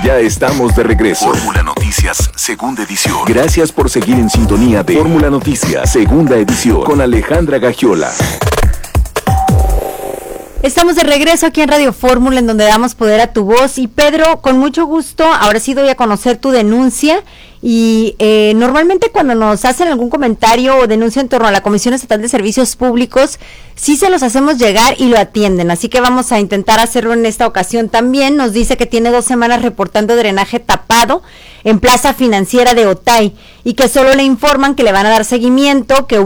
Ya estamos de regreso. Fórmula Noticias, segunda edición. Gracias por seguir en sintonía de Fórmula Noticias, segunda edición, con Alejandra Gagiola. Estamos de regreso aquí en Radio Fórmula, en donde damos poder a tu voz. Y Pedro, con mucho gusto, ahora sí doy a conocer tu denuncia. Y normalmente cuando nos hacen algún comentario o denuncia en torno a la Comisión Estatal de Servicios Públicos, sí se los hacemos llegar y lo atienden. Así que vamos a intentar hacerlo en esta ocasión también. Nos dice que tiene 2 semanas reportando drenaje tapado en Plaza Financiera de Otay y que solo le informan que le van a dar seguimiento, que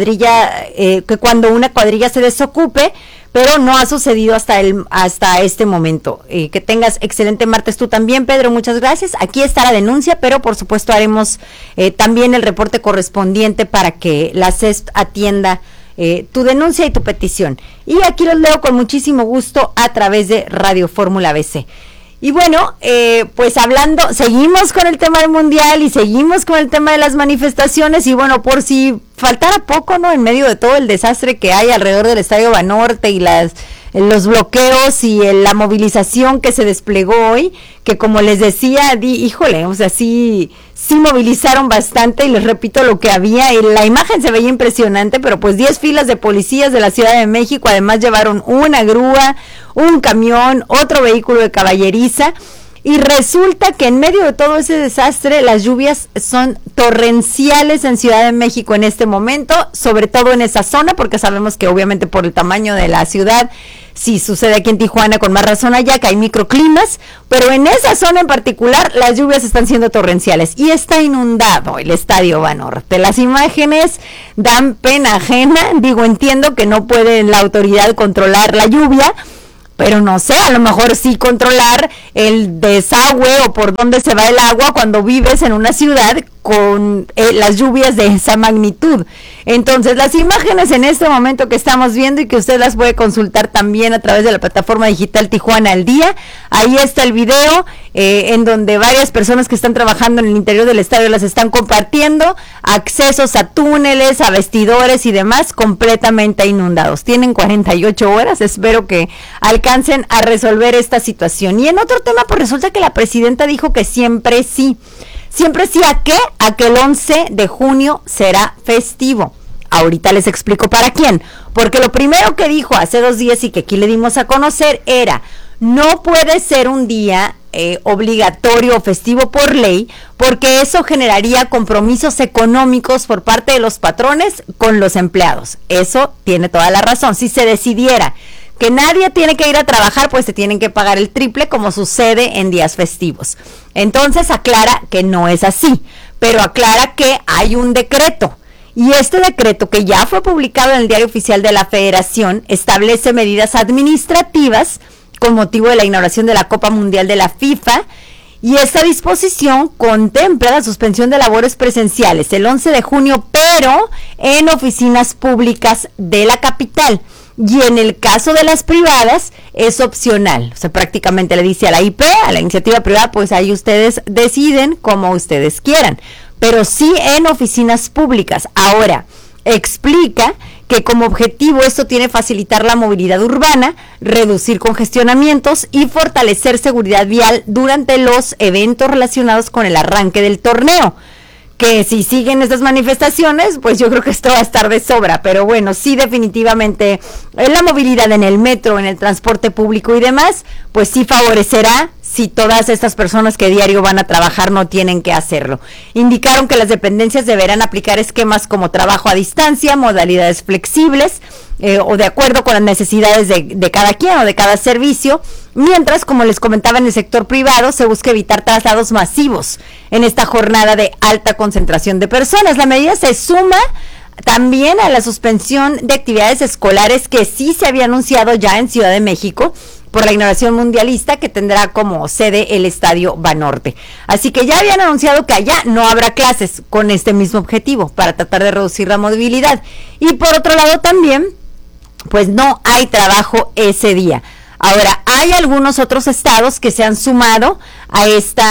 que cuando una cuadrilla se desocupe, pero no ha sucedido hasta este momento. Que tengas excelente martes tú también, Pedro, muchas gracias. Aquí está la denuncia, pero por supuesto haremos también el reporte correspondiente para que la CESP atienda tu denuncia y tu petición. Y aquí los leo con muchísimo gusto a través de Radio Fórmula BC. Y bueno, pues seguimos con el tema del Mundial y seguimos con el tema de las manifestaciones y bueno, por si faltara poco, ¿no? En medio de todo el desastre que hay alrededor del Estadio Banorte y los bloqueos y la movilización que se desplegó hoy, que como les decía, híjole, o sea, sí movilizaron bastante y les repito lo que había, y la imagen se veía impresionante, pero pues 10 filas de policías de la Ciudad de México, además llevaron una grúa, un camión, otro vehículo de caballeriza, y resulta que en medio de todo ese desastre, las lluvias son torrenciales en Ciudad de México en este momento, sobre todo en esa zona, porque sabemos que obviamente por el tamaño de la ciudad, sí sucede aquí en Tijuana con más razón allá, que hay microclimas, pero en esa zona en particular las lluvias están siendo torrenciales y está inundado el Estadio Banorte. Las imágenes dan pena ajena, entiendo que no puede la autoridad controlar la lluvia, pero no sé, a lo mejor sí controlar el desagüe o por dónde se va el agua cuando vives en una ciudad con las lluvias de esa magnitud. Entonces, las imágenes en este momento que estamos viendo y que usted las puede consultar también a través de la plataforma digital Tijuana al Día, ahí está el video en donde varias personas que están trabajando en el interior del estadio las están compartiendo, accesos a túneles, a vestidores y demás completamente inundados. Tienen 48 horas, espero que alcancen a resolver esta situación. Y en otro tema, pues resulta que la presidenta dijo que siempre sí. ¿Siempre sí a qué? A que el 11 de junio será festivo. Ahorita les explico para quién. Porque lo primero que dijo hace 2 días y que aquí le dimos a conocer era, no puede ser un día obligatorio o festivo por ley, porque eso generaría compromisos económicos por parte de los patrones con los empleados. Eso tiene toda la razón. Si se decidiera que nadie tiene que ir a trabajar, pues se tienen que pagar el triple como sucede en días festivos. Entonces aclara que no es así, pero aclara que hay un decreto. Y este decreto, que ya fue publicado en el Diario Oficial de la Federación, establece medidas administrativas con motivo de la inauguración de la Copa Mundial de la FIFA, y esta disposición contempla la suspensión de labores presenciales el 11 de junio, pero en oficinas públicas de la capital. Y en el caso de las privadas es opcional, o sea, prácticamente le dice a la IP, a la iniciativa privada, pues ahí ustedes deciden como ustedes quieran, pero sí en oficinas públicas. Ahora, explica que como objetivo esto tiene facilitar la movilidad urbana, reducir congestionamientos y fortalecer seguridad vial durante los eventos relacionados con el arranque del torneo. Que si siguen estas manifestaciones, pues yo creo que esto va a estar de sobra, pero bueno, sí definitivamente la movilidad en el metro, en el transporte público y demás, pues sí favorecerá si todas estas personas que diario van a trabajar no tienen que hacerlo. Indicaron que las dependencias deberán aplicar esquemas como trabajo a distancia, modalidades flexibles o de acuerdo con las necesidades de cada quien o de cada servicio, mientras, como les comentaba, en el sector privado se busca evitar traslados masivos en esta jornada de alta concentración de personas. La medida se suma también a la suspensión de actividades escolares que sí se había anunciado ya en Ciudad de México por la inauguración mundialista que tendrá como sede el Estadio Banorte. Así que ya habían anunciado que allá no habrá clases con este mismo objetivo para tratar de reducir la movilidad. Y por otro lado también, pues no hay trabajo ese día. Ahora, hay algunos otros estados que se han sumado a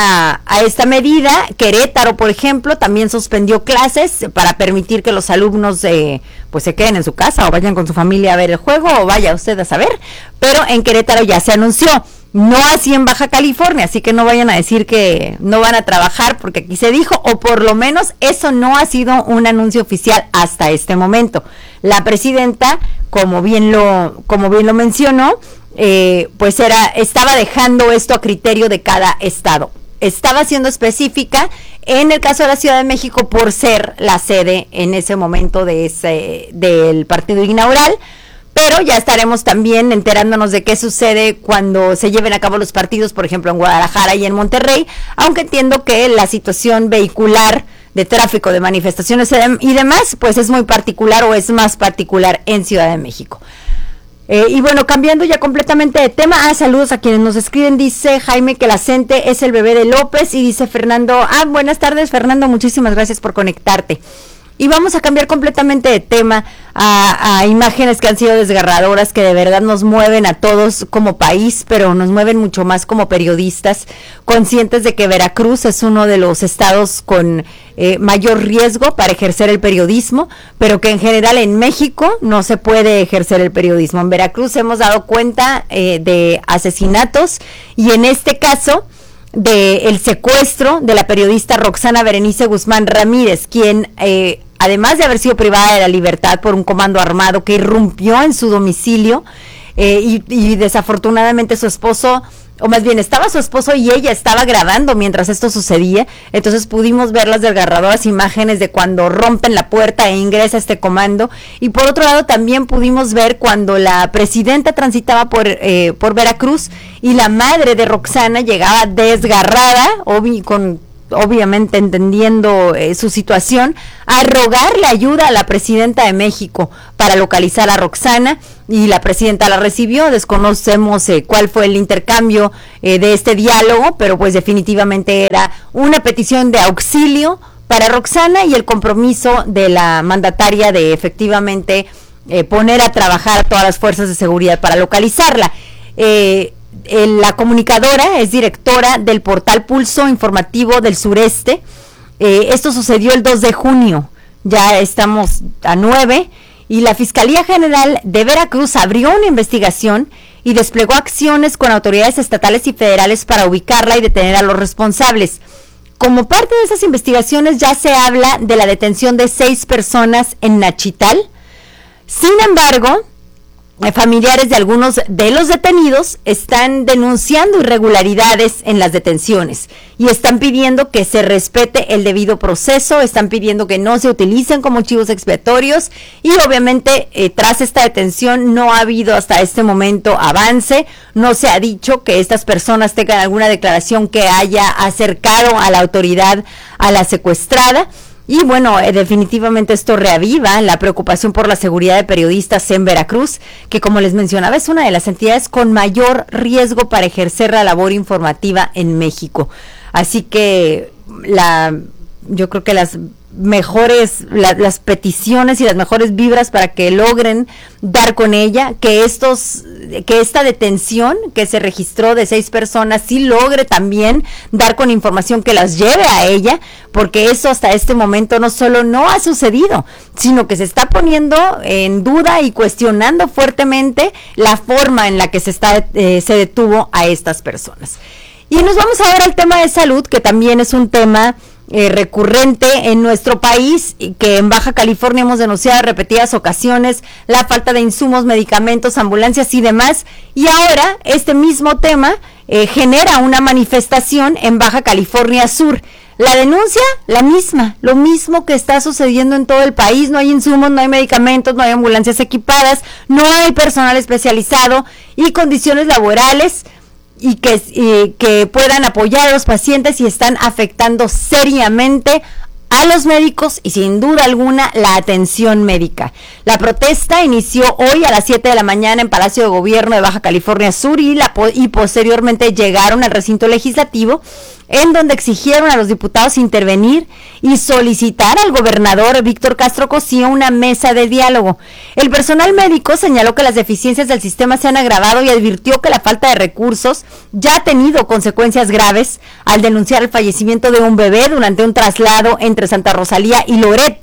esta medida. Querétaro, por ejemplo, también suspendió clases para permitir que los alumnos pues se queden en su casa o vayan con su familia a ver el juego o vaya usted a saber. Pero en Querétaro ya se anunció No así en Baja California, así que no vayan a decir que no van a trabajar, porque aquí se dijo, o por lo menos eso no ha sido un anuncio oficial hasta este momento. La presidenta, como bien lo mencionó, pues estaba dejando esto a criterio de cada estado. Estaba siendo específica en el caso de la Ciudad de México por ser la sede en ese momento del partido inaugural. Pero ya estaremos también enterándonos de qué sucede cuando se lleven a cabo los partidos, por ejemplo, en Guadalajara y en Monterrey, aunque entiendo que la situación vehicular de tráfico, de manifestaciones y demás, pues es muy particular o es más particular en Ciudad de México. Y bueno, cambiando ya completamente de tema, saludos a quienes nos escriben, dice Jaime que la Cente es el bebé de López, y dice Fernando, buenas tardes Fernando, muchísimas gracias por conectarte. Y vamos a cambiar completamente de tema a imágenes que han sido desgarradoras, que de verdad nos mueven a todos como país, pero nos mueven mucho más como periodistas, conscientes de que Veracruz es uno de los estados con mayor riesgo para ejercer el periodismo, pero que en general en México no se puede ejercer el periodismo. En Veracruz hemos dado cuenta de asesinatos, y en este caso del secuestro de la periodista Roxana Berenice Guzmán Ramírez, quien además de haber sido privada de la libertad por un comando armado que irrumpió en su domicilio, y desafortunadamente su esposo, o más bien estaba su esposo y ella estaba grabando mientras esto sucedía. Entonces pudimos ver las desgarradoras imágenes de cuando rompen la puerta e ingresa este comando, y por otro lado también pudimos ver cuando la presidenta transitaba por Veracruz, y la madre de Roxana llegaba desgarrada, obviamente entendiendo su situación, a rogarle ayuda a la presidenta de México para localizar a Roxana, y la presidenta la recibió. Desconocemos cuál fue el intercambio de este diálogo, pero pues definitivamente era una petición de auxilio para Roxana y el compromiso de la mandataria de efectivamente poner a trabajar a todas las fuerzas de seguridad para localizarla. La comunicadora es directora del portal Pulso Informativo del Sureste. Esto sucedió el 2 de junio, ya estamos a 9, y la Fiscalía General de Veracruz abrió una investigación y desplegó acciones con autoridades estatales y federales para ubicarla y detener a los responsables. Como parte de esas investigaciones ya se habla de la detención de 6 personas en Nachital. Sin embargo, familiares de algunos de los detenidos están denunciando irregularidades en las detenciones y están pidiendo que se respete el debido proceso, están pidiendo que no se utilicen como chivos expiatorios, y obviamente tras esta detención no ha habido hasta este momento avance. No se ha dicho que estas personas tengan alguna declaración que haya acercado a la autoridad a la secuestrada. Y bueno, definitivamente esto reaviva la preocupación por la seguridad de periodistas en Veracruz, que como les mencionaba es una de las entidades con mayor riesgo para ejercer la labor informativa en México. Así que yo creo que las peticiones y las mejores vibras para que logren dar con ella, que esta detención que se registró de 6 personas sí logre también dar con información que las lleve a ella, porque eso hasta este momento no solo no ha sucedido, sino que se está poniendo en duda y cuestionando fuertemente la forma en la que se detuvo a estas personas. Y nos vamos a ver al tema de salud, que también es un tema recurrente en nuestro país, y que en Baja California hemos denunciado en repetidas ocasiones la falta de insumos, medicamentos, ambulancias y demás, y ahora este mismo tema genera una manifestación en Baja California Sur. La denuncia, la misma, lo mismo que está sucediendo en todo el país: no hay insumos, no hay medicamentos, no hay ambulancias equipadas, no hay personal especializado y condiciones laborales y que puedan apoyar a los pacientes, y están afectando seriamente a los médicos y sin duda alguna la atención médica. La protesta inició hoy a las 7 de la mañana en Palacio de Gobierno de Baja California Sur y posteriormente llegaron al recinto legislativo, en donde exigieron a los diputados intervenir y solicitar al gobernador Víctor Castro Cosío una mesa de diálogo. El personal médico señaló que las deficiencias del sistema se han agravado y advirtió que la falta de recursos ya ha tenido consecuencias graves al denunciar el fallecimiento de un bebé durante un traslado entre Santa Rosalía y Loreto,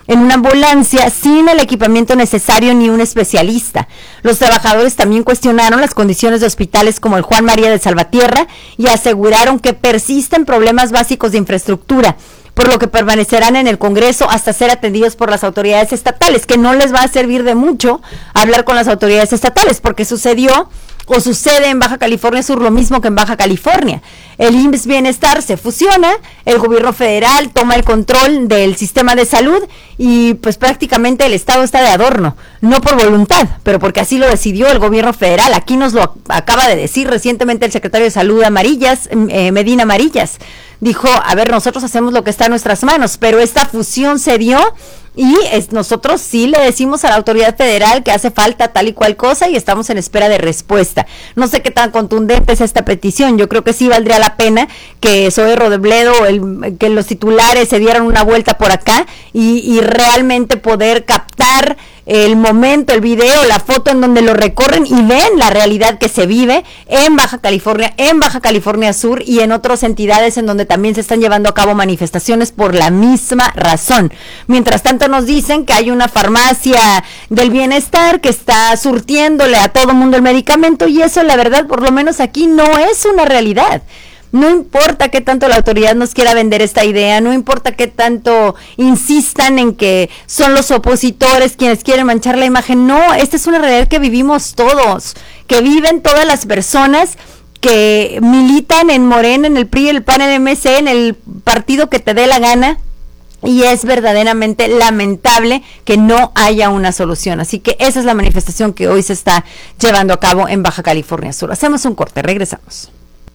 en una ambulancia sin el equipamiento necesario ni un especialista. Los trabajadores también cuestionaron las condiciones de hospitales como el Juan María de Salvatierra y aseguraron que persisten problemas básicos de infraestructura, por lo que permanecerán en el Congreso hasta ser atendidos por las autoridades estatales, que no les va a servir de mucho hablar con las autoridades estatales, porque sucedió o sucede en Baja California Sur lo mismo que en Baja California. El IMSS Bienestar se fusiona, el gobierno federal toma el control del sistema de salud y pues prácticamente el Estado está de adorno, no por voluntad, pero porque así lo decidió el gobierno federal. Aquí nos lo acaba de decir recientemente el secretario de Salud Medina Amarillas. Dijo, a ver, nosotros hacemos lo que está en nuestras manos, pero esta fusión se dio y nosotros sí le decimos a la autoridad federal que hace falta tal y cual cosa y estamos en espera de respuesta. No sé qué tan contundente es esta petición. Yo creo que sí valdría la pena que Zoe Robledo, que los titulares se dieran una vuelta por acá y realmente poder captar el momento, el video, la foto en donde lo recorren y ven la realidad que se vive en Baja California Sur y en otras entidades en donde también se están llevando a cabo manifestaciones por la misma razón. Mientras tanto nos dicen que hay una farmacia del bienestar que está surtiéndole a todo mundo el medicamento y eso la verdad por lo menos aquí no es una realidad. No importa qué tanto la autoridad nos quiera vender esta idea, no importa qué tanto insistan en que son los opositores quienes quieren manchar la imagen, no, esta es una realidad que vivimos todos, que viven todas las personas que militan en Morena, en el PRI, el PAN, en el MC, en el partido que te dé la gana. Y es verdaderamente lamentable que no haya una solución. Así que esa es la manifestación que hoy se está llevando a cabo en Baja California Sur. Hacemos un corte, regresamos.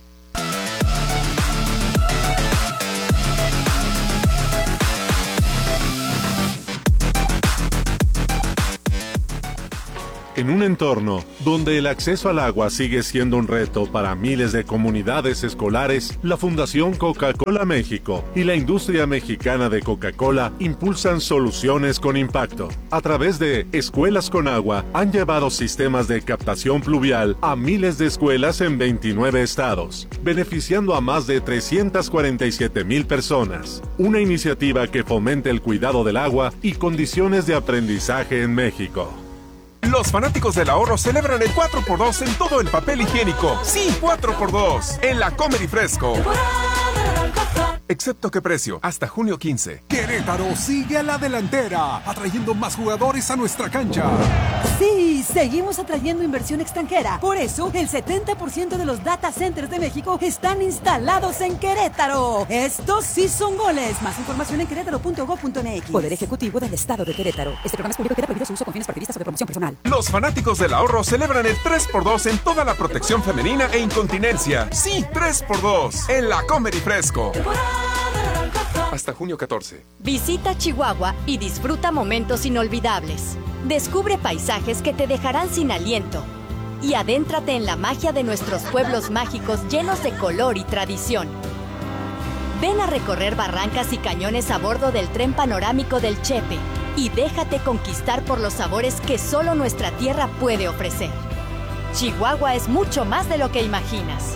En un entorno donde el acceso al agua sigue siendo un reto para miles de comunidades escolares, la Fundación Coca-Cola México y la industria mexicana de Coca-Cola impulsan soluciones con impacto. A través de Escuelas con Agua, han llevado sistemas de captación pluvial a miles de escuelas en 29 estados, beneficiando a más de 347,000 personas. Una iniciativa que fomenta el cuidado del agua y condiciones de aprendizaje en México. Los fanáticos del ahorro celebran el 4x2 en todo el papel higiénico. Sí, 4x2 en la Comer y Fresco. Excepto que precio, hasta junio 15. Querétaro sigue a la delantera, atrayendo más jugadores a nuestra cancha. Sí, seguimos atrayendo inversión extranjera. Por eso, el 70% de los data centers de México están instalados en Querétaro. Estos sí son goles. Más información en querétaro.gov.mx. Poder Ejecutivo del Estado de Querétaro. Este programa es público y queda prohibido su uso con fines partidistas o de promoción personal. Los fanáticos del ahorro celebran el 3x2 en toda la protección femenina e incontinencia. Sí, 3x2 en la Comer y Fresco. Hasta junio 14. Visita Chihuahua y disfruta momentos inolvidables. Descubre paisajes que te dejarán sin aliento. Y adéntrate en la magia de nuestros pueblos mágicos llenos de color y tradición. Ven a recorrer barrancas y cañones a bordo del tren panorámico del Chepe y déjate conquistar por los sabores que solo nuestra tierra puede ofrecer. Chihuahua es mucho más de lo que imaginas.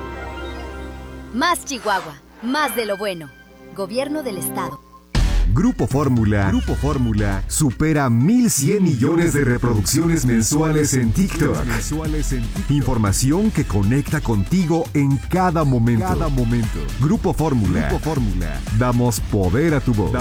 Más Chihuahua, más de lo bueno. Gobierno del Estado. Grupo Fórmula supera 1,100 millones de reproducciones mensuales en TikTok. Información que conecta contigo en cada momento. Grupo Fórmula. Damos poder a tu voz.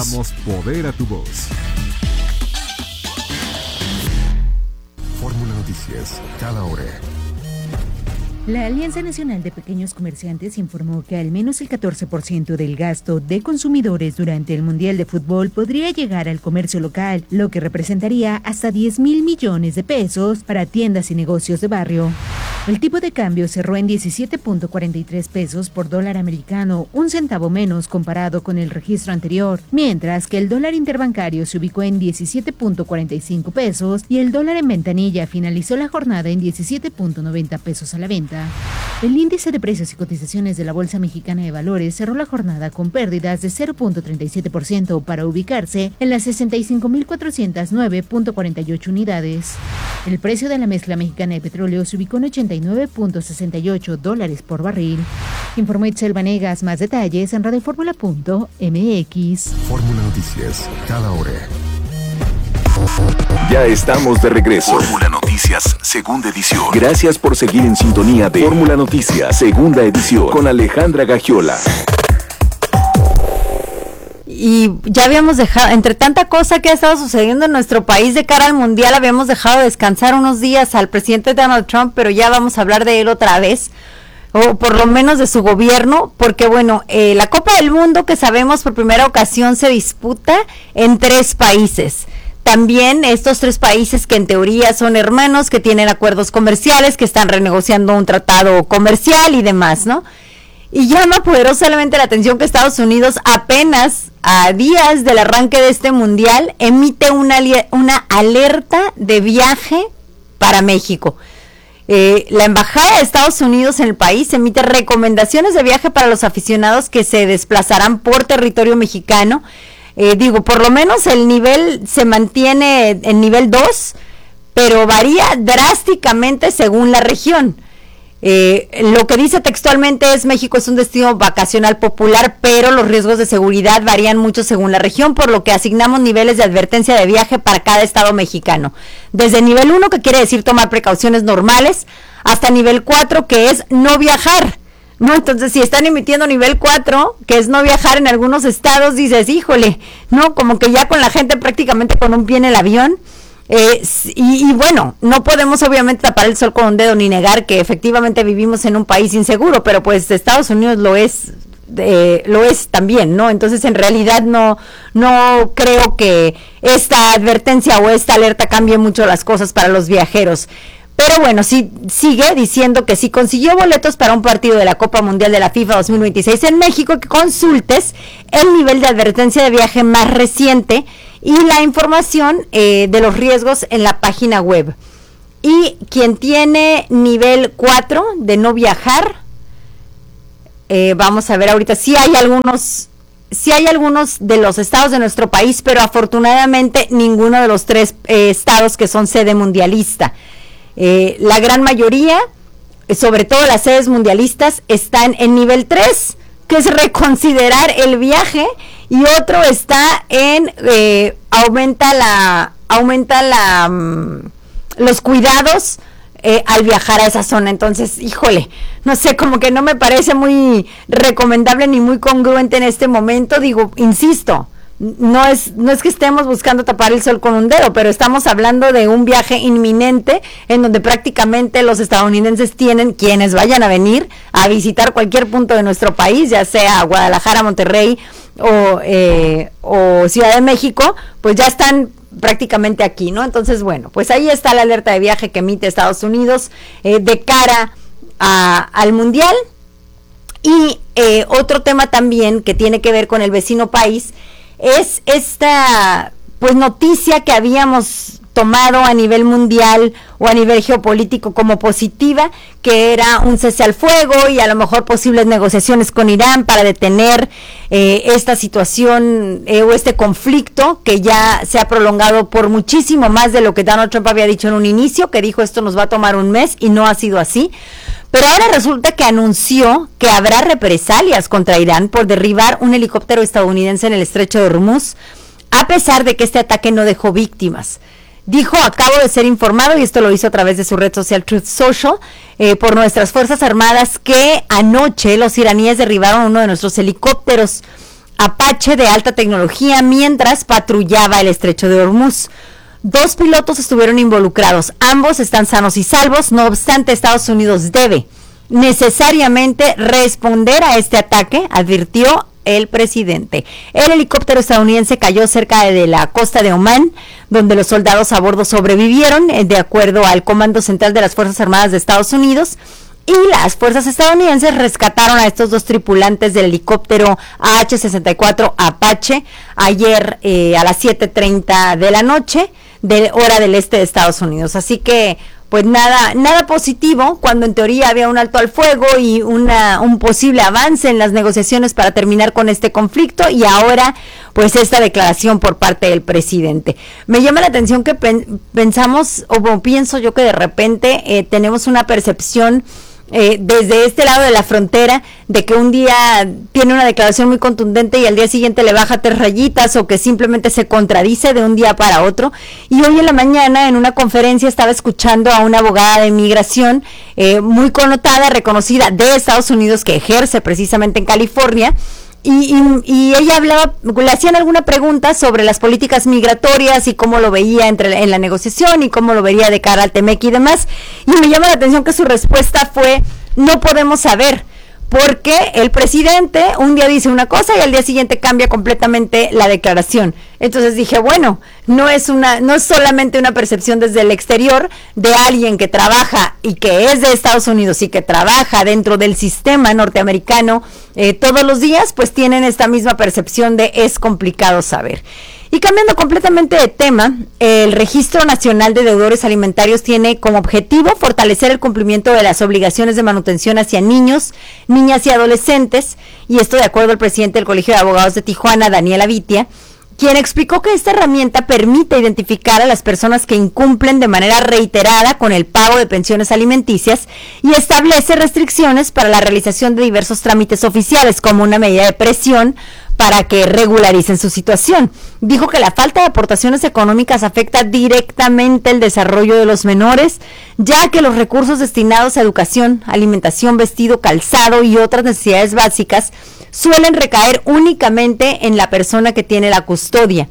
Fórmula Noticias, cada hora. La Alianza Nacional de Pequeños Comerciantes informó que al menos el 14% del gasto de consumidores durante el Mundial de Fútbol podría llegar al comercio local, lo que representaría hasta 10,000 millones de pesos para tiendas y negocios de barrio. El tipo de cambio cerró en 17.43 pesos por dólar americano, un centavo menos comparado con el registro anterior, mientras que el dólar interbancario se ubicó en 17.45 pesos y el dólar en ventanilla finalizó la jornada en 17.90 pesos a la venta. El índice de precios y cotizaciones de la Bolsa Mexicana de Valores cerró la jornada con pérdidas de 0.37% para ubicarse en las 65.409.48 unidades. El precio de la mezcla mexicana de petróleo se ubicó en $89.68 por barril. Informó Itzel Vanegas, más detalles en radioformula.mx. Fórmula Noticias, cada hora. Ya estamos de regreso. Fórmula Noticias, segunda edición. Gracias por seguir en sintonía de Fórmula Noticias, segunda edición, con Alejandra Gagiola. Y ya habíamos dejado, entre tanta cosa que ha estado sucediendo en nuestro país de cara al Mundial, habíamos dejado descansar unos días al presidente Donald Trump, pero ya vamos a hablar de él otra vez, o por lo menos de su gobierno, porque bueno, la Copa del Mundo, que sabemos por primera ocasión se disputa en 3 países. También estos 3 países que en teoría son hermanos, que tienen acuerdos comerciales, que están renegociando un tratado comercial y demás, ¿no? Y llama poderosamente la atención que Estados Unidos, apenas a días del arranque de este mundial, emite una alerta de viaje para México. La Embajada de Estados Unidos en el país emite recomendaciones de viaje para los aficionados que se desplazarán por territorio mexicano. Por lo menos el nivel se mantiene en nivel 2, pero varía drásticamente según la región. Lo que dice textualmente es: México es un destino vacacional popular, pero los riesgos de seguridad varían mucho según la región, por lo que asignamos niveles de advertencia de viaje para cada estado mexicano. Desde nivel 1, que quiere decir tomar precauciones normales, hasta nivel 4, que es no viajar, ¿no? Entonces, si están emitiendo nivel 4, que es no viajar en algunos estados, dices, híjole, ¿no? Como que ya con la gente prácticamente con un pie en el avión. Y bueno, no podemos obviamente tapar el sol con un dedo ni negar que efectivamente vivimos en un país inseguro, pero pues Estados Unidos lo es también, ¿no? Entonces en realidad no creo que esta advertencia o esta alerta cambie mucho las cosas para los viajeros. Pero bueno, sí sigue diciendo que si consiguió boletos para un partido de la Copa Mundial de la FIFA 2026 en México, que consultes el nivel de advertencia de viaje más reciente y la información de los riesgos en la página web. Y quien tiene nivel 4 de no viajar, vamos a ver ahorita, sí hay algunos de los estados de nuestro país, pero afortunadamente ninguno de los 3 estados que son sede mundialista. La gran mayoría, sobre todo las sedes mundialistas, están en nivel 3, que es reconsiderar el viaje, y otro está en aumenta los cuidados al viajar a esa zona. Entonces, híjole, no sé, como que no me parece muy recomendable ni muy congruente en este momento. Insisto, no es que estemos buscando tapar el sol con un dedo, pero estamos hablando de un viaje inminente en donde prácticamente los estadounidenses tienen, quienes vayan a venir a visitar cualquier punto de nuestro país, ya sea Guadalajara, Monterrey o Ciudad de México, pues ya están prácticamente aquí, ¿no? Entonces, bueno, pues ahí está la alerta de viaje que emite Estados Unidos de cara al Mundial. Y otro tema también que tiene que ver con el vecino país es esta pues noticia que habíamos tomado a nivel mundial o a nivel geopolítico como positiva, que era un cese al fuego y a lo mejor posibles negociaciones con Irán para detener esta situación o este conflicto que ya se ha prolongado por muchísimo más de lo que Donald Trump había dicho en un inicio, que dijo esto nos va a tomar un mes, y no ha sido así. Pero ahora resulta que anunció que habrá represalias contra Irán por derribar un helicóptero estadounidense en el estrecho de Hormuz, a pesar de que este ataque no dejó víctimas. Dijo: acabo de ser informado, y esto lo hizo a través de su red social Truth Social, por nuestras Fuerzas Armadas, que anoche los iraníes derribaron uno de nuestros helicópteros Apache de alta tecnología mientras patrullaba el estrecho de Hormuz. 2 pilotos estuvieron involucrados, ambos están sanos y salvos. No obstante, Estados Unidos debe necesariamente responder a este ataque, advirtió el presidente. El helicóptero estadounidense cayó cerca de la costa de Omán, donde los soldados a bordo sobrevivieron, de acuerdo al Comando Central de las Fuerzas Armadas de Estados Unidos. Y las fuerzas estadounidenses rescataron a estos 2 tripulantes del helicóptero AH-64 Apache ayer a las 7:30 de la noche, de hora del este de Estados Unidos. Así que pues nada positivo, cuando en teoría había un alto al fuego y un posible avance en las negociaciones para terminar con este conflicto, y ahora pues esta declaración por parte del presidente. Me llama la atención que pensamos, o pienso yo, que de repente tenemos una percepción desde este lado de la frontera, de que un día tiene una declaración muy contundente y al día siguiente le baja 3 rayitas, o que simplemente se contradice de un día para otro. Y hoy en la mañana, en una conferencia, estaba escuchando a una abogada de inmigración muy connotada, reconocida de Estados Unidos, que ejerce precisamente en California, y ella hablaba, le hacían alguna pregunta sobre las políticas migratorias y cómo lo veía en la negociación y cómo lo vería de cara al TEMEC y demás, y me llama la atención que su respuesta fue: no podemos saber, porque el presidente un día dice una cosa y al día siguiente cambia completamente la declaración. Entonces dije, bueno, no es solamente una percepción desde el exterior de alguien que trabaja y que es de Estados Unidos y que trabaja dentro del sistema norteamericano todos los días, pues tienen esta misma percepción de es complicado saber. Y cambiando completamente de tema, el Registro Nacional de Deudores Alimentarios tiene como objetivo fortalecer el cumplimiento de las obligaciones de manutención hacia niños, niñas y adolescentes, y esto de acuerdo al presidente del Colegio de Abogados de Tijuana, Daniel Avitia, quien explicó que esta herramienta permite identificar a las personas que incumplen de manera reiterada con el pago de pensiones alimenticias y establece restricciones para la realización de diversos trámites oficiales como una medida de presión para que regularicen su situación. Dijo que la falta de aportaciones económicas afecta directamente el desarrollo de los menores, ya que los recursos destinados a educación, alimentación, vestido, calzado y otras necesidades básicas suelen recaer únicamente en la persona que tiene la custodia.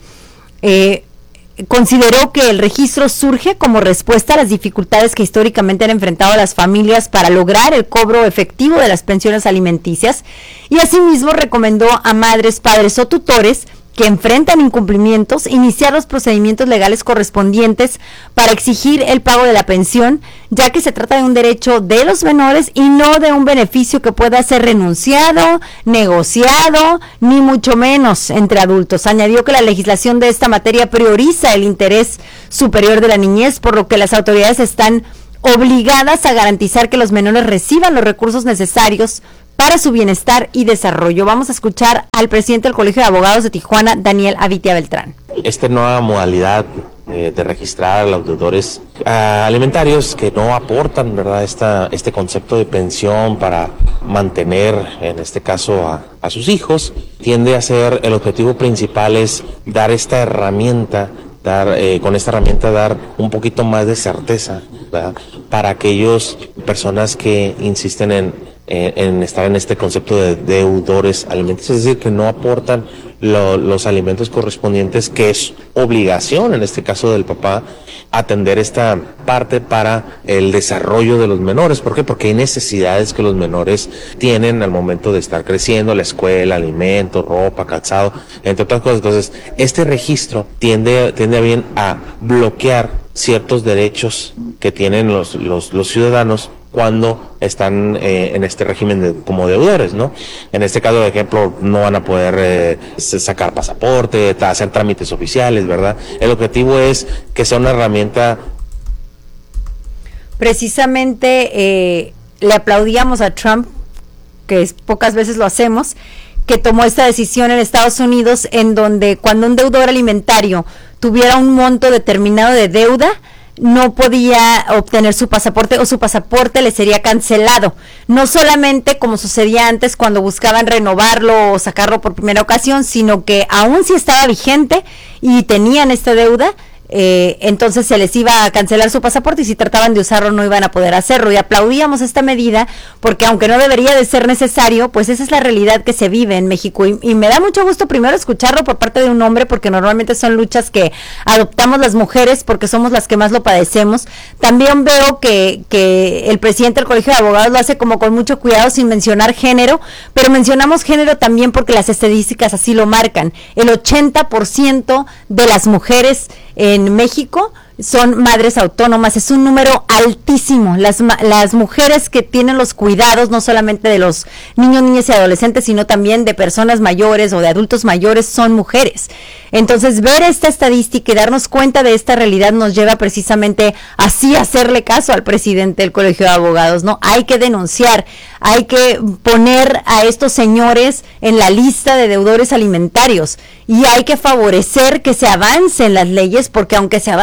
Consideró que el registro surge como respuesta a las dificultades que históricamente han enfrentado las familias para lograr el cobro efectivo de las pensiones alimenticias, y asimismo recomendó a madres, padres o tutores que enfrentan incumplimientos iniciar los procedimientos legales correspondientes para exigir el pago de la pensión, ya que se trata de un derecho de los menores y no de un beneficio que pueda ser renunciado, negociado, ni mucho menos entre adultos. Añadió que la legislación de esta materia prioriza el interés superior de la niñez, por lo que las autoridades están obligadas a garantizar que los menores reciban los recursos necesarios para su bienestar y desarrollo. Vamos a escuchar al presidente del Colegio de Abogados de Tijuana, Daniel Avitia Beltrán. Esta nueva modalidad de registrar a los deudores alimentarios que no aportan, ¿verdad?, este concepto de pensión para mantener, en este caso, a sus hijos, tiende a ser, el objetivo principal es dar esta herramienta, con esta herramienta dar un poquito más de certeza, ¿verdad?, para aquellas personas que insisten en estar en este concepto de deudores alimenticios, es decir, que no aportan los alimentos correspondientes, que es obligación, en este caso del papá, atender esta parte para el desarrollo de los menores. ¿Por qué? Porque hay necesidades que los menores tienen al momento de estar creciendo, la escuela, alimentos, ropa, calzado, entre otras cosas. Entonces, este registro tiende bien a bloquear ciertos derechos que tienen los ciudadanos cuando están en este régimen como deudores, ¿no? En este caso, de ejemplo, no van a poder sacar pasaporte, hacer trámites oficiales, ¿verdad? El objetivo es que sea una herramienta. Precisamente le aplaudíamos a Trump, que pocas veces lo hacemos, que tomó esta decisión en Estados Unidos, en donde cuando un deudor alimentario tuviera un monto determinado de deuda, no podía obtener su pasaporte, o su pasaporte le sería cancelado. No solamente como sucedía antes cuando buscaban renovarlo o sacarlo por primera ocasión, sino que aún si estaba vigente y tenían esta deuda, entonces se les iba a cancelar su pasaporte, y si trataban de usarlo no iban a poder hacerlo. Y aplaudíamos esta medida porque, aunque no debería de ser necesario, pues esa es la realidad que se vive en México, y me da mucho gusto primero escucharlo por parte de un hombre, porque normalmente son luchas que adoptamos las mujeres porque somos las que más lo padecemos. También veo que el presidente del Colegio de Abogados lo hace como con mucho cuidado, sin mencionar género, pero mencionamos género también porque las estadísticas así lo marcan. El 80% de las mujeres en México son madres autónomas. Es un número altísimo. Las mujeres que tienen los cuidados, no solamente de los niños, niñas y adolescentes, sino también de personas mayores o de adultos mayores, son mujeres. Entonces, ver esta estadística y darnos cuenta de esta realidad nos lleva precisamente así a hacerle caso al presidente del Colegio de Abogados, ¿no? Hay que denunciar, hay que poner a estos señores en la lista de deudores alimentarios, y hay que favorecer que se avancen las leyes, porque aunque se avanza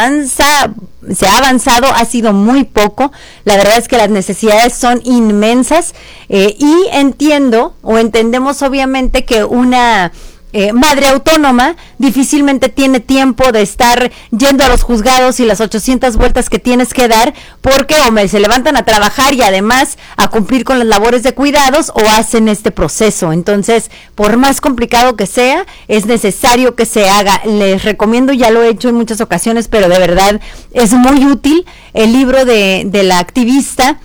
se ha avanzado, ha sido muy poco. La verdad es que las necesidades son inmensas, y entendemos obviamente que una madre autónoma difícilmente tiene tiempo de estar yendo a los juzgados y las 800 vueltas que tienes que dar, porque o se levantan a trabajar y además a cumplir con las labores de cuidados, o hacen este proceso. Entonces, por más complicado que sea, es necesario que se haga. Les recomiendo, ya lo he hecho en muchas ocasiones, pero de verdad es muy útil el libro de la activista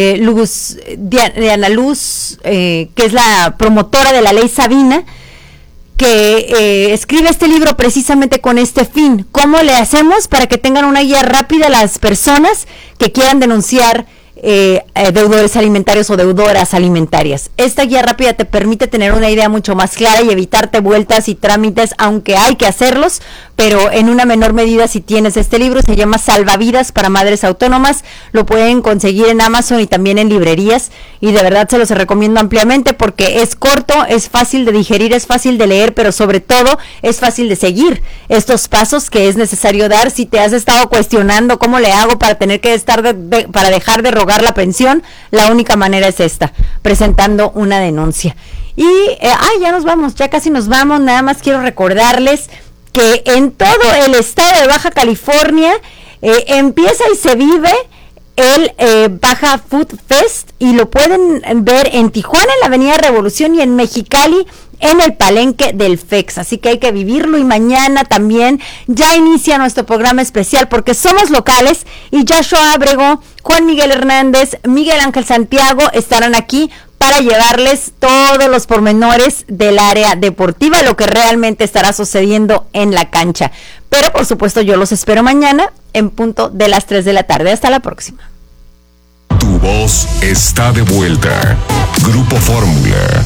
Diana Luz, que es la promotora de la ley Sabina, que escribe este libro precisamente con este fin. ¿Cómo le hacemos para que tengan una guía rápida a las personas que quieran denunciar deudores alimentarios o deudoras alimentarias? Esta guía rápida te permite tener una idea mucho más clara y evitarte vueltas y trámites, aunque hay que hacerlos, pero en una menor medida si tienes este libro. Se llama Salvavidas para Madres Autónomas, lo pueden conseguir en Amazon y también en librerías, y de verdad se los recomiendo ampliamente porque es corto, es fácil de digerir, es fácil de leer, pero sobre todo es fácil de seguir estos pasos que es necesario dar. Si te has estado cuestionando cómo le hago para tener que para dejar de rogar la pensión, la única manera es esta, presentando una denuncia. Y ya nos vamos, ya casi nos vamos. Nada más quiero recordarles que en todo el estado de Baja California empieza y se vive el Baja Food Fest, y lo pueden ver en Tijuana, en la Avenida Revolución, y en Mexicali, en el Palenque del FEX. Así que hay que vivirlo. Y mañana también ya inicia nuestro programa especial porque somos locales, y Joshua Ábrego, Juan Miguel Hernández, Miguel Ángel Santiago estarán aquí para llevarles todos los pormenores del área deportiva, lo que realmente estará sucediendo en la cancha. Pero por supuesto yo los espero mañana en punto de las 3 de la tarde. Hasta la próxima. Tu voz está de vuelta. Grupo Fórmula.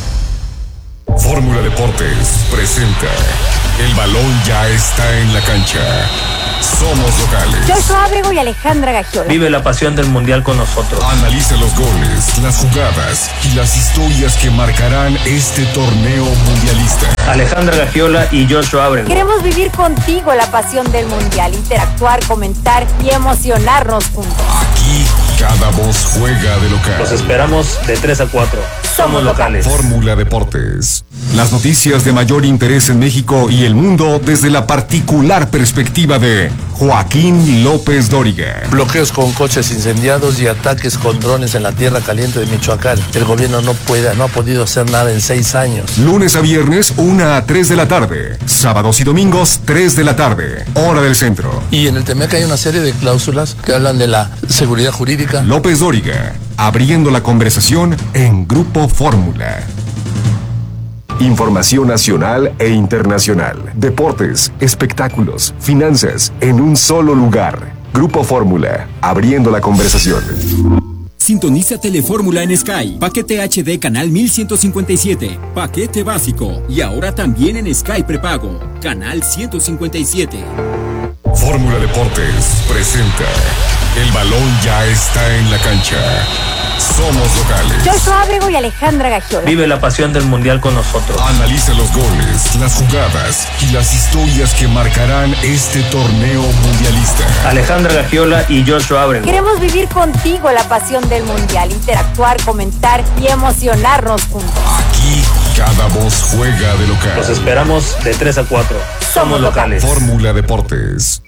Fórmula Deportes presenta El balón ya está en la cancha. Somos locales. Joshua Ábrego y Alejandra Gagiola. Vive la pasión del mundial con nosotros. Analiza los goles, las jugadas y las historias que marcarán este torneo mundialista. Alejandra Gagiola y Joshua Ábrego. Queremos vivir contigo la pasión del mundial, interactuar, comentar y emocionarnos juntos. Aquí cada voz juega de local. Los esperamos de 3 a 4. Somos locales. Fórmula Deportes. Las noticias de mayor interés en México y el mundo desde la particular perspectiva de Joaquín López Dóriga. Bloqueos con coches incendiados y ataques con drones en la tierra caliente de Michoacán. El gobierno no ha podido hacer nada en 6 años. Lunes a viernes, 1 a 3 de la tarde. Sábados y domingos, 3 de la tarde. Hora del centro. Y en el TEMEC hay una serie de cláusulas que hablan de la seguridad jurídica. López Dóriga, abriendo la conversación en Grupo Fórmula. Información nacional e internacional. Deportes, espectáculos, finanzas, en un solo lugar. Grupo Fórmula, abriendo la conversación. Sintoniza Telefórmula en Sky. Paquete HD canal 1157. Paquete básico. Y ahora también en Sky prepago. Canal 157. Fórmula Deportes presenta El balón ya está en la cancha. Somos locales. Joshua Ábrego y Alejandra Gagiola. Vive la pasión del mundial con nosotros. Analiza los goles, las jugadas y las historias que marcarán este torneo mundialista. Alejandra Gagiola y Joshua Ábrego. Queremos vivir contigo la pasión del mundial, interactuar, comentar y emocionarnos juntos. Aquí cada voz juega de local. Los esperamos de 3 a 4. Somos locales. Fórmula Deportes.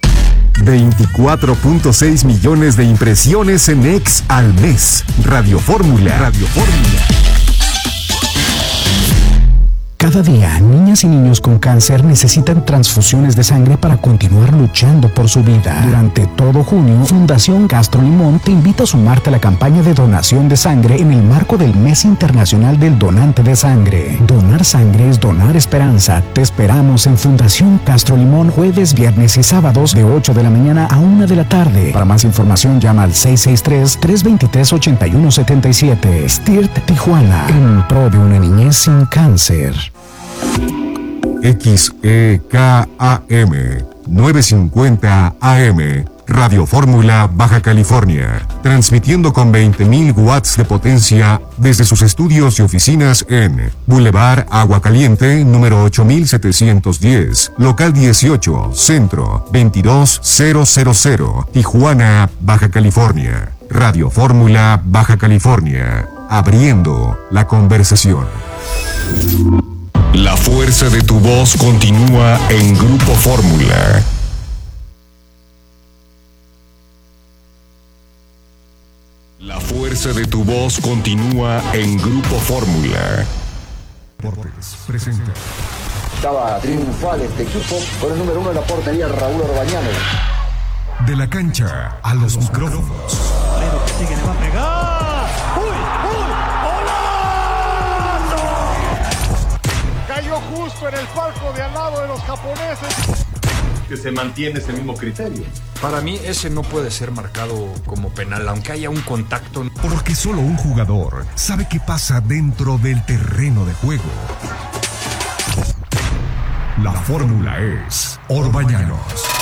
24.6 millones de impresiones en X al mes. Radio Fórmula. Radio Fórmula. Cada día, niñas y niños con cáncer necesitan transfusiones de sangre para continuar luchando por su vida. Durante todo junio, Fundación Castro Limón te invita a sumarte a la campaña de donación de sangre en el marco del Mes Internacional del Donante de Sangre. Donar sangre es donar esperanza. Te esperamos en Fundación Castro Limón jueves, viernes y sábados de 8 de la mañana a 1 de la tarde. Para más información llama al 663-323-8177. STIRT Tijuana, en pro de una niñez sin cáncer. XEKAM 950 AM Radio Fórmula Baja California, transmitiendo con 20.000 watts de potencia desde sus estudios y oficinas en Boulevard Agua Caliente, número 8710, local 18, centro 22000, Tijuana, Baja California. Radio Fórmula Baja California, abriendo la conversación. La fuerza de tu voz continúa en Grupo Fórmula. La fuerza de tu voz continúa en Grupo Fórmula. Deportes presenta. Estaba triunfal este equipo con el número 1 en la portería, Raúl Orbañano. De la cancha a los micrófonos. Lero que sigue, le va a pegar. ¡Uy! ¡Golazo! Cayó justo en el palco de al lado de los japoneses. Que se mantiene ese mismo criterio. Para mí ese no puede ser marcado como penal, aunque haya un contacto. Porque solo un jugador sabe qué pasa dentro del terreno de juego. La fórmula es Orbañanos.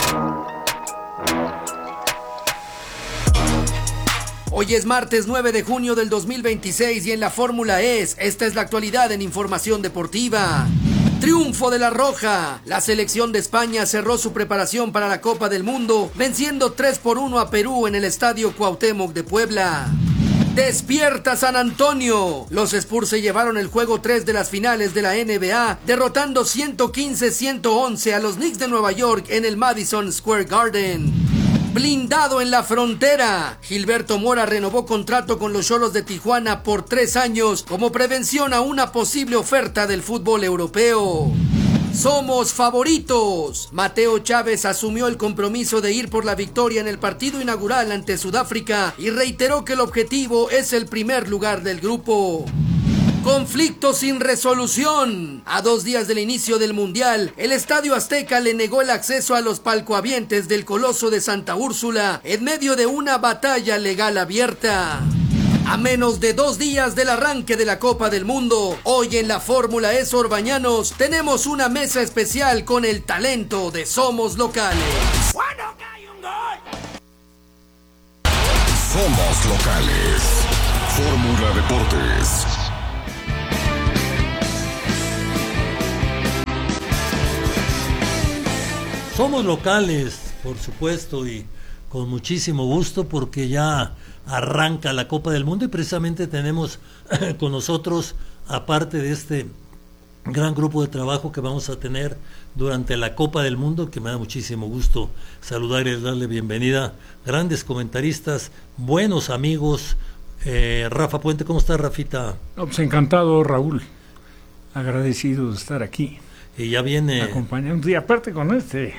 Hoy es martes 9 de junio del 2026 y en la Fórmula esta es la actualidad en información deportiva. Triunfo de la Roja. La selección de España cerró su preparación para la Copa del Mundo, venciendo 3-1 a Perú en el Estadio Cuauhtémoc de Puebla. Despierta San Antonio. Los Spurs se llevaron el juego 3 de las finales de la NBA, derrotando 115-111 a los Knicks de Nueva York en el Madison Square Garden. Blindado en la frontera. Gilberto Mora renovó contrato con los Xolos de Tijuana por 3 años como prevención a una posible oferta del fútbol europeo. Somos favoritos. Mateo Chávez asumió el compromiso de ir por la victoria en el partido inaugural ante Sudáfrica y reiteró que el objetivo es el primer lugar del grupo. Conflicto sin resolución. A 2 días del inicio del Mundial, el Estadio Azteca le negó el acceso a los palcohabientes del Coloso de Santa Úrsula en medio de una batalla legal abierta. A menos de 2 días del arranque de la Copa del Mundo, hoy en la Fórmula Orbañanos tenemos una mesa especial con el talento de Somos Locales. Somos Locales. Fórmula Deportes. Somos locales, por supuesto, y con muchísimo gusto porque ya arranca la Copa del Mundo y precisamente tenemos con nosotros, aparte de este gran grupo de trabajo que vamos a tener durante la Copa del Mundo, que me da muchísimo gusto saludar y darle bienvenida, grandes comentaristas, buenos amigos. Rafa Puente, ¿cómo estás, Rafita? No, pues encantado, Raúl, agradecido de estar aquí. Y ya viene acompañando, y aparte con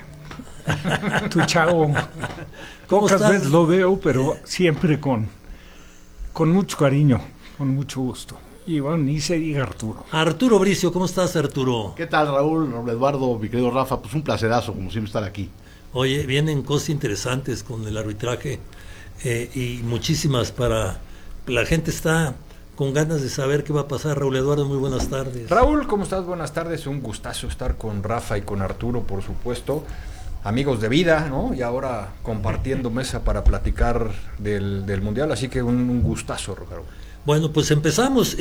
tu chavo, pocas estás? veces lo veo, pero siempre con mucho cariño, con mucho gusto. Y bueno, ni se diga Arturo. Arturo Bricio, ¿cómo estás, Arturo? ¿Qué tal, Raúl, Eduardo, mi querido Rafa? Pues un placerazo, como siempre, estar aquí. Oye, vienen cosas interesantes con el arbitraje y muchísimas para... La gente está con ganas de saber qué va a pasar. Raúl Eduardo, muy buenas tardes. Raúl, ¿cómo estás? Buenas tardes, un gustazo estar con Rafa y con Arturo, por supuesto. Amigos de vida, ¿no? Y ahora compartiendo mesa para platicar del Mundial, así que un gustazo, Raúl. Bueno, pues empezamos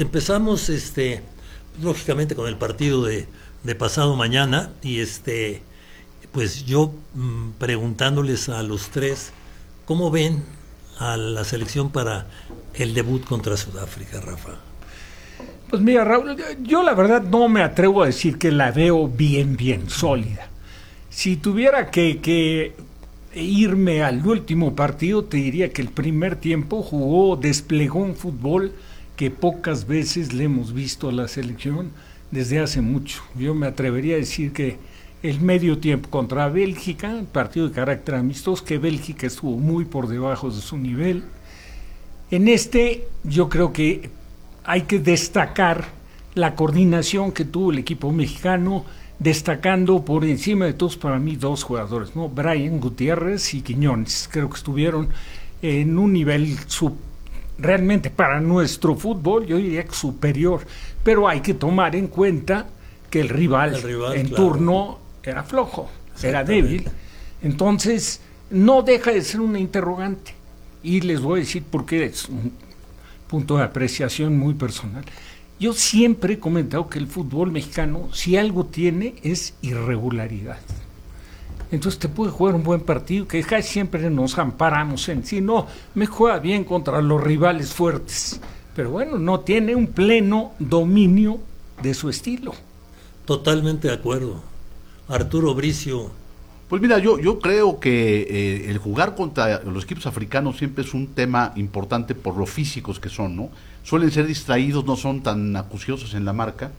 lógicamente con el partido de pasado mañana y pues yo preguntándoles a los tres cómo ven a la selección para el debut contra Sudáfrica, Rafa. Pues mira, Raúl, yo la verdad no me atrevo a decir que la veo bien sólida. Si tuviera que irme al último partido, te diría que el primer tiempo desplegó un fútbol que pocas veces le hemos visto a la selección desde hace mucho. Yo me atrevería a decir que el medio tiempo contra Bélgica, partido de carácter amistoso, que Bélgica estuvo muy por debajo de su nivel. En yo creo que hay que destacar la coordinación que tuvo el equipo mexicano, destacando por encima de todos para mí 2 jugadores, ¿no? Brian Gutiérrez y Quiñones. Creo que estuvieron en un nivel realmente para nuestro fútbol, yo diría que superior, pero hay que tomar en cuenta que el rival en turno era flojo, era débil. Entonces, no deja de ser una interrogante. Y les voy a decir por qué es un punto de apreciación muy personal. Yo siempre he comentado que el fútbol mexicano, si algo tiene, es irregularidad. Entonces te puede jugar un buen partido, que casi siempre nos amparamos en si no, me juega bien contra los rivales fuertes. Pero bueno, no tiene un pleno dominio de su estilo. Totalmente de acuerdo. Arturo Bricio. Pues mira, yo creo que el jugar contra los equipos africanos siempre es un tema importante por lo físicos que son, ¿no? Suelen ser distraídos, no son tan acuciosos en la marca.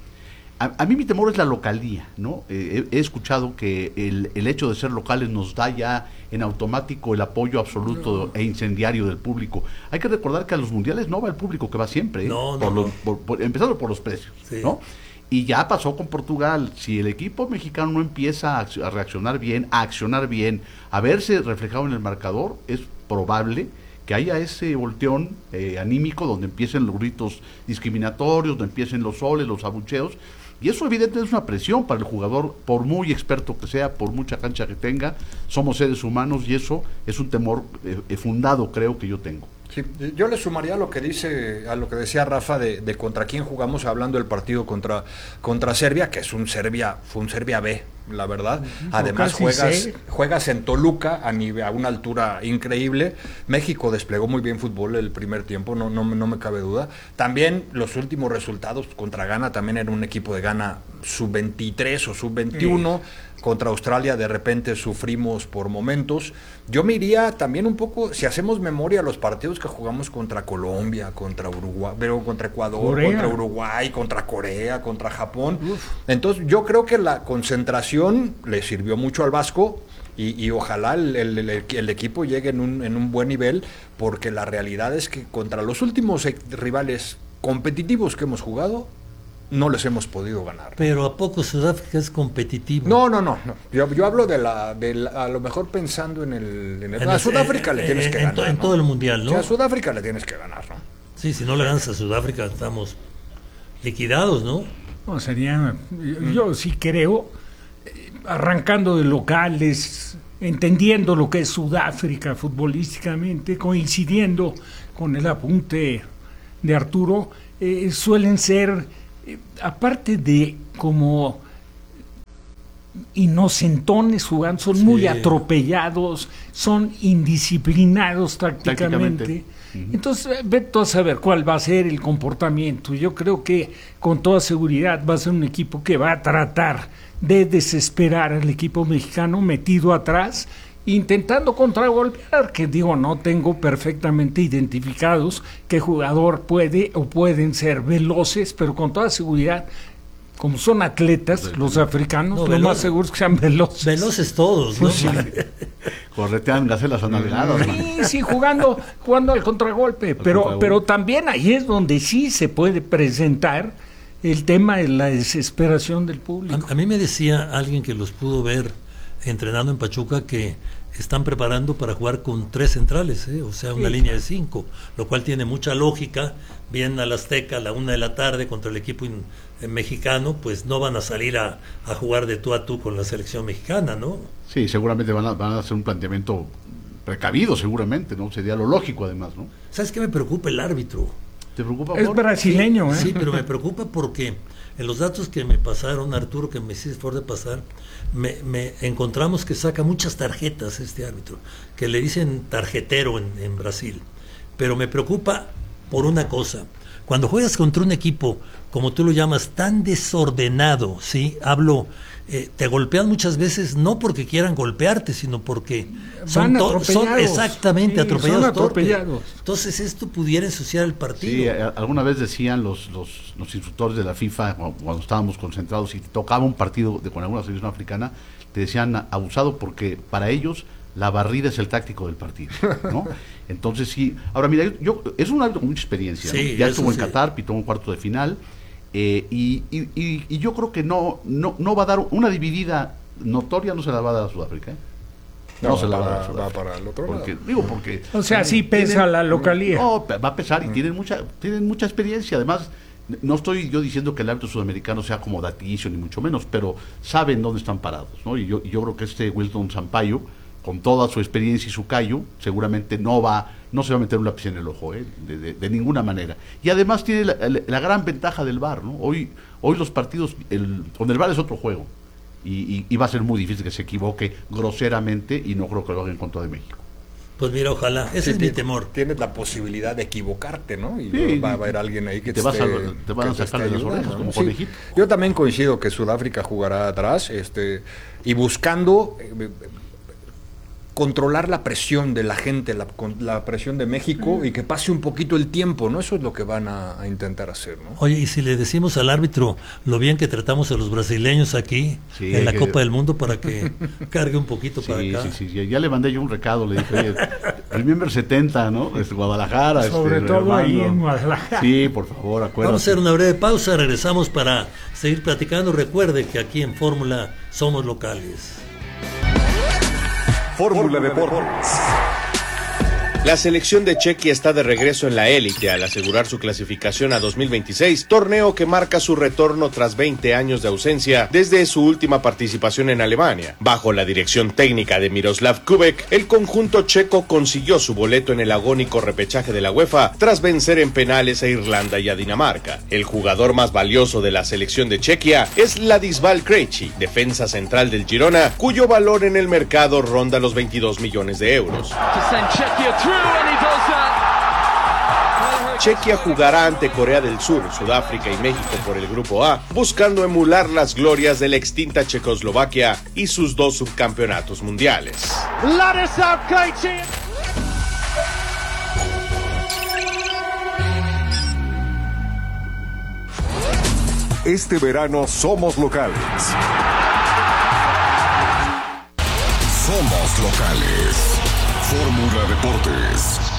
A mí mi temor es la localía, ¿no? He escuchado que el hecho de ser locales nos da ya en automático el apoyo absoluto e incendiario del público. Hay que recordar que a los mundiales no va el público que va siempre, empezando por los precios, sí, ¿no? Y ya pasó con Portugal. Si el equipo mexicano no empieza a reaccionar bien, a accionar bien, a verse reflejado en el marcador, es probable que haya ese volteón anímico donde empiecen los gritos discriminatorios, donde empiecen los soles, los abucheos. Y eso evidentemente es una presión para el jugador, por muy experto que sea, por mucha cancha que tenga. Somos seres humanos y eso es un temor fundado, creo que yo tengo. Sí, yo le sumaría a lo que decía Rafa de contra quién jugamos, hablando del partido contra Serbia, que fue un Serbia B, la verdad. Además juegas en Toluca a una altura increíble. México desplegó muy bien fútbol el primer tiempo, no me cabe duda. También los últimos resultados contra Ghana, también era un equipo de Ghana sub-23 o sub-21. Contra Australia de repente sufrimos por momentos. Yo me iría también un poco, si hacemos memoria, a los partidos que jugamos contra Colombia, contra Uruguay, pero contra Ecuador, contra Uruguay, contra Corea, contra Japón. Entonces yo creo que la concentración le sirvió mucho al Vasco y ojalá el equipo llegue en un buen nivel, porque la realidad es que contra los últimos rivales competitivos que hemos jugado, no les hemos podido ganar. Pero ¿a poco Sudáfrica es competitivo? No. Yo hablo a lo mejor pensando a Sudáfrica le tienes que ganar. En todo el mundial, ¿no? Sí, a Sudáfrica le tienes que ganar, ¿no? Sí, si no le ganas a Sudáfrica estamos liquidados, ¿no? No, sería... Yo sí creo, arrancando de locales, entendiendo lo que es Sudáfrica futbolísticamente, coincidiendo con el apunte de Arturo, suelen ser... aparte de como inocentones jugando, son muy atropellados, son indisciplinados tácticamente. Entonces, vete a saber cuál va a ser el comportamiento. Yo creo que con toda seguridad va a ser un equipo que va a tratar de desesperar al equipo mexicano metido atrás, intentando contragolpear, que digo, no tengo perfectamente identificados qué jugador puede o pueden ser veloces, pero con toda seguridad, como son atletas, los africanos, lo más seguro es que sean veloces. Veloces todos, ¿no? Sí. Corretean gacelas analizadas. Sí, jugando al contragolpe, pero también ahí es donde sí se puede presentar el tema de la desesperación del público. A mí me decía alguien que los pudo ver entrenando en Pachuca que están preparando para jugar con 3 centrales, o sea, una línea de 5, lo cual tiene mucha lógica. Vienen al Azteca a la 1 de la tarde contra el equipo mexicano, pues no van a salir a jugar de tú a tú con la selección mexicana, ¿no? Sí, seguramente van a hacer un planteamiento precavido, seguramente, ¿no? Sería lo lógico, además, ¿no? ¿Sabes qué me preocupa? El árbitro. ¿Te preocupa? Es brasileño, Sí, pero me preocupa porque en los datos que me pasaron, Arturo, que me hiciste favor de pasar, me encontramos que saca muchas tarjetas este árbitro, que le dicen tarjetero en Brasil. Pero me preocupa por una cosa: cuando juegas contra un equipo, como tú lo llamas, tan desordenado, ¿sí? Te golpean muchas veces no porque quieran golpearte, sino porque son exactamente atropellados. Entonces esto pudiera ensuciar el partido. Sí, alguna vez decían los instructores de la FIFA, cuando estábamos concentrados y tocaba un partido con alguna selección africana, te decían abusado, porque para ellos la barrida es el táctico del partido, ¿no? Entonces sí, ahora mira, es un árbitro con mucha experiencia, sí, ¿no? Ya estuvo en Qatar, pitó un cuarto de final. Y yo creo que no va a dar una dividida notoria, no se la va a dar a Sudáfrica, No se la va a dar para el otro lado. Porque o sea, sí pesa la localía. No, va a pesar, y tienen mucha experiencia. Además, no estoy yo diciendo que el árbitro sudamericano sea acomodaticio, ni mucho menos, pero saben dónde están parados, ¿no? Y yo creo que Wilton Sampaio con toda su experiencia y su callo, seguramente no se va a meter un lápiz en el ojo, de ninguna manera. Y además tiene la gran ventaja del VAR, ¿no? Hoy los partidos, con el VAR es otro juego, y va a ser muy difícil que se equivoque groseramente, y no creo que lo haga en contra de México. Pues mira, ojalá, ese es mi temor. Tienes la posibilidad de equivocarte, ¿no? Y sí, va a haber alguien ahí que te van a sacar de las orejas, como con Egipto. Yo también coincido que Sudáfrica jugará atrás, y buscando controlar la presión de la gente, la presión de México, y que pase un poquito el tiempo, ¿no? Eso es lo que van a intentar hacer, ¿no? Oye, y si le decimos al árbitro lo bien que tratamos a los brasileños aquí, en la Copa del Mundo, para que cargue un poquito para acá. Sí, ya le mandé yo un recado, le dije, oye, Remember 70, ¿no? Guadalajara. Sobre todo ahí en Guadalajara. Sí, por favor, acuérdate. Vamos a hacer una breve pausa, regresamos para seguir platicando. Recuerde que aquí en Fórmula somos locales. Fórmula Deportes. La selección de Chequia está de regreso en la élite al asegurar su clasificación a 2026, torneo que marca su retorno tras 20 años de ausencia desde su última participación en Alemania. Bajo la dirección técnica de Miroslav Kubek, el conjunto checo consiguió su boleto en el agónico repechaje de la UEFA tras vencer en penales a Irlanda y a Dinamarca. El jugador más valioso de la selección de Chequia es Ladislas Krejci, defensa central del Girona, cuyo valor en el mercado ronda los 22 millones de euros. Chequia jugará ante Corea del Sur, Sudáfrica y México por el Grupo A, buscando emular las glorias de la extinta Checoslovaquia y sus 2 subcampeonatos mundiales. Este verano somos locales. Somos locales. Fórmula Deportes.